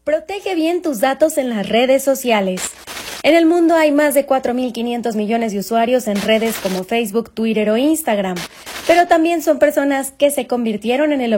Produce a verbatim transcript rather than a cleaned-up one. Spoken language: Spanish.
Protege bien tus datos en las redes sociales. En el mundo hay más de cuatro mil quinientos millones de usuarios en redes como Facebook, Twitter o Instagram, pero también son personas que se convirtieron en el